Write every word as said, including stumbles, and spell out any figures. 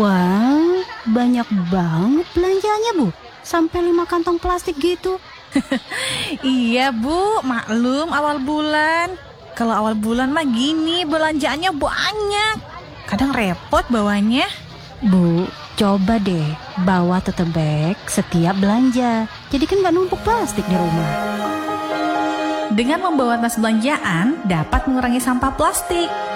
Wah, banyak banget belanjanya, Bu. Sampai lima kantong plastik gitu. Iya Bu, maklum awal bulan. Kalau awal bulan mah gini, belanjaannya banyak. Kadang repot bawanya. Bu, coba deh bawa tote bag setiap belanja. Jadi kan gak numpuk plastik di rumah. Dengan membawa tas belanjaan dapat mengurangi sampah plastik.